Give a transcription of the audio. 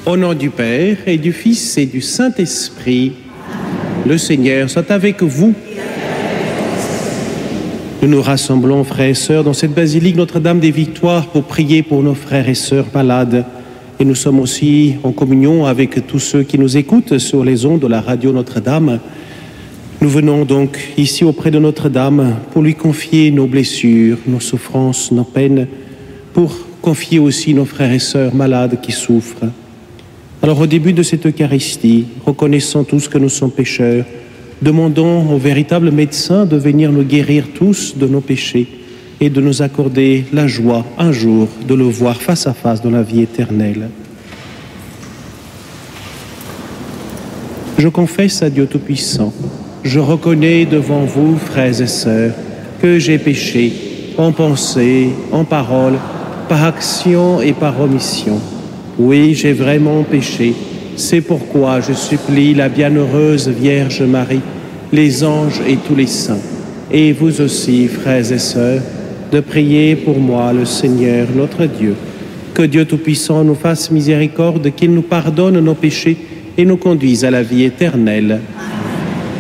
Au nom du Père et du Fils et du Saint-Esprit, le Seigneur soit avec vous. Nous nous rassemblons, frères et sœurs, dans cette basilique Notre-Dame des Victoires pour prier pour nos frères et sœurs malades. Et nous sommes aussi en communion avec tous ceux qui nous écoutent sur les ondes de la radio Notre-Dame. Nous venons donc ici auprès de Notre-Dame pour lui confier nos blessures, nos souffrances, nos peines, pour confier aussi nos frères et sœurs malades qui souffrent. Alors au début de cette Eucharistie, reconnaissant tous que nous sommes pécheurs, demandons au véritable médecin de venir nous guérir tous de nos péchés et de nous accorder la joie un jour de le voir face à face dans la vie éternelle. Je confesse à Dieu Tout-Puissant, je reconnais devant vous, frères et sœurs, que j'ai péché en pensée, en parole, par action et par omission. Oui, j'ai vraiment péché. C'est pourquoi je supplie la bienheureuse Vierge Marie, les anges et tous les saints, et vous aussi, frères et sœurs, de prier pour moi le Seigneur notre Dieu. Que Dieu Tout-Puissant nous fasse miséricorde, qu'il nous pardonne nos péchés et nous conduise à la vie éternelle.